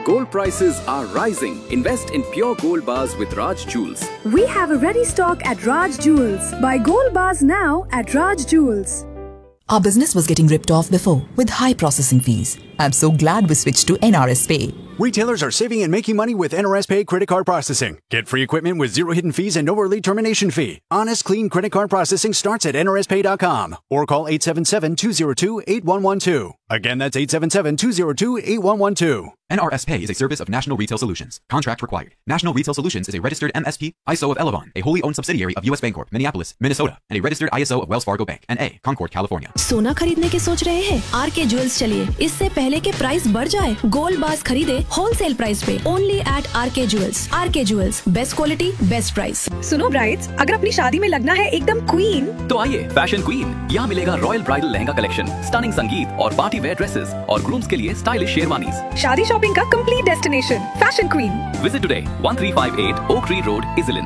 Gold prices are rising. Invest in pure gold bars with Raj Jewels. We have a ready stock at Raj Jewels. Buy gold bars now at Raj Jewels. Our business was getting ripped off before with high processing fees. I'm so glad we switched to NRS Pay. Retailers are saving and making money with NRS Pay credit card processing. Get free equipment with zero hidden fees and no early termination fee. Honest, clean credit card processing starts at nrspay.com or call 877-202-8112. Again, that's 877-202-8112. NRS Pay is a service of National Retail Solutions. Contract required. National Retail Solutions is a registered MSP, ISO of Elavon, a wholly owned subsidiary of US Bancorp, Minneapolis, Minnesota, and a registered ISO of Wells Fargo Bank, N.A., Concord, California. सोना खरीदने के सोच रहे हैं? R K jewels चलिए, इससे पहले के प्राइस बढ़ जाए, गोल्ड बार्स खरीदे होलसेल प्राइस पे, only eight R K jewels. R K jewels, best quality, best price. सुनो ब्राइड्स, अगर अपनी शादी में लगना है एकदम क्वीन, तो आइए फैशन क्वीन. यहाँ मिलेगा royal bridal lehenga collection, stunning संगीत और पार्टी वेयर ड्रेसेस और ग्रूम्स के लिए स्टाइलिश शेरवानीज. शादी शॉपिंग का complete destination, fashion queen. Visit today, 1358 Oak Tree Road, Iselin.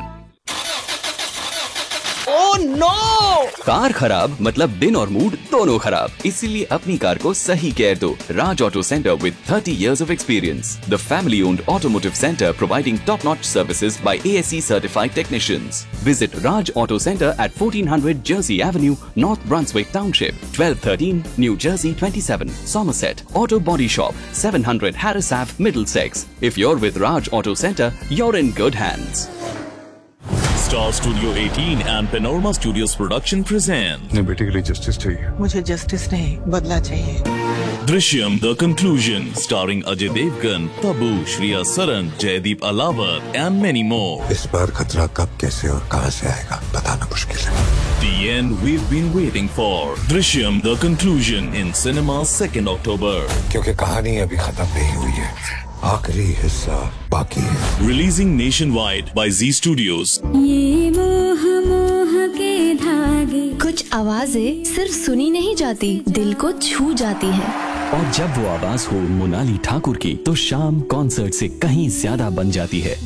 Oh no! Car खराब मतलब दिन और मूड दोनों खराब. इसीलिए अपनी कार को सही केयर दो. Raj Auto Center with 30 years of experience. The family-owned automotive center providing top-notch services by ASE certified technicians. Visit Raj Auto Center at 1400 Jersey Avenue, North Brunswick Township, 1213 New Jersey 27, Somerset. Auto Body Shop, 700 Harris Ave, Middlesex. If you're with Raj Auto Center, you're in good hands. Star Studio 18 and Panorama Studios Production present अपने बेटे के लिए justice चाहिए. मुझे justice नहीं, बदला चाहिए. Drishyam The Conclusion, starring Ajay Devgan, Tabu, Shriya Saran, Jaideep Alawar, and many more. इस बार खतरा कब, कैसे और कहां से आएगा बताना मुश्किल है. The end we've been waiting for. Drishyam The Conclusion in cinemas 2nd October. क्योंकि कहानी अभी खत्म नहीं हुई है, आखिरी हिस्सा बाकी है. Releasing nationwide by Z Studios. ये मोह मोह के धागे, कुछ आवाजें सिर्फ सुनी नहीं जाती, दिल को छू जाती है. और जब वो आवाज हो मोनाली ठाकुर की, तो शाम कॉन्सर्ट से कहीं ज्यादा बन जाती है.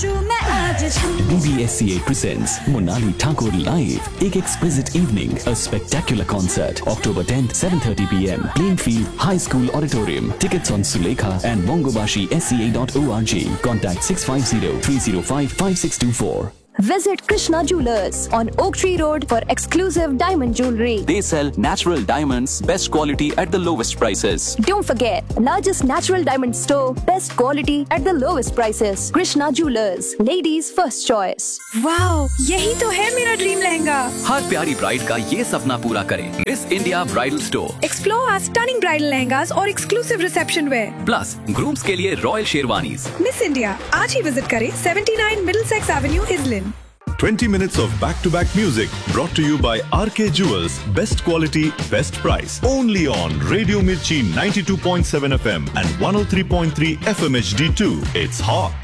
BBSCA presents Monali Thakur live, एक exquisite evening, a spectacular concert, October 10th, 7:30 p.m. Plainfield High School Auditorium. Tickets on Sulekha and bongobashi.sca.org. Contact 650-305-5624. Visit Krishna Jewelers on Oak Tree Road for exclusive diamond jewelry. They sell natural diamonds, best quality at the lowest prices. Don't forget, largest natural diamond store, best quality at the lowest prices. Krishna Jewelers, ladies' first choice. Wow, यही तो है मेरा dream lehenga. हर प्यारी bride का ये सपना पूरा करें. Miss India Bridal Store. Explore our stunning bridal lehengas और exclusive reception wear. Plus, grooms के लिए रॉयल शेरवानीज. Miss India, आज ही विजिट करें 79 Middlesex Avenue, Iselin. 20 minutes of back-to-back music brought to you by RK Jewels. Best quality, best price. Only on Radio Mirchi 92.7 FM and 103.3 FM HD2. It's hot.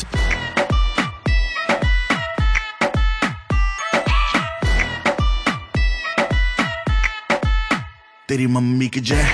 तेरी mummy की जय